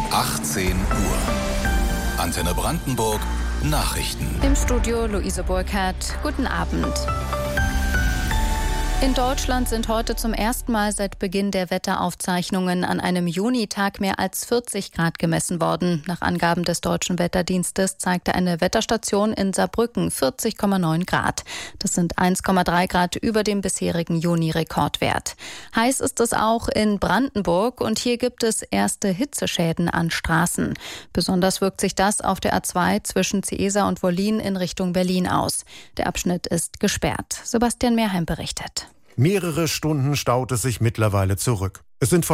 18 Uhr. Antenne Brandenburg. Nachrichten. Im Studio Luise Burkhardt. Guten Abend. In Deutschland sind heute zum ersten Mal seit Beginn der Wetteraufzeichnungen an einem Junitag mehr als 40 Grad gemessen worden. Nach Angaben des Deutschen Wetterdienstes zeigte eine Wetterstation in Saarbrücken 40,9 Grad. Das sind 1,3 Grad über dem bisherigen Juni-Rekordwert. Heiß ist es auch in Brandenburg und hier gibt es erste Hitzeschäden an Straßen. Besonders wirkt sich das auf der A2 zwischen Ciesa und Wollin in Richtung Berlin aus. Der Abschnitt ist gesperrt. Sebastian Mehrheim berichtet. Mehrere Stunden staut es sich mittlerweile zurück. Es sind